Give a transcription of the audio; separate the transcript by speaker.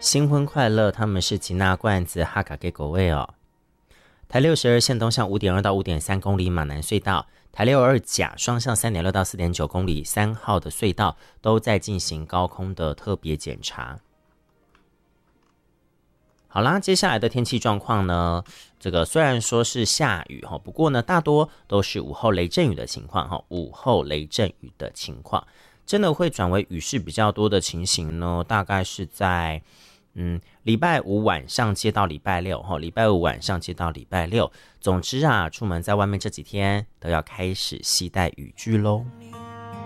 Speaker 1: 新婚快乐，他们是吉纳罐子哈卡给狗味哦。台62线东向 5.2 到 5.3 公里马南隧道，台62甲双向 3.6 到 4.9 公里3号的隧道都在进行高空的特别检查。好啦，接下来的天气状况呢，这个虽然说是下雨，不过呢大多都是午后雷阵雨的情况，午后雷阵雨的情况真的会转为雨势比较多的情形呢，大概是在礼拜五晚上接到礼拜六，礼拜五晚上接到礼拜六。总之啊，出门在外面这几天都要开始携带雨具咯。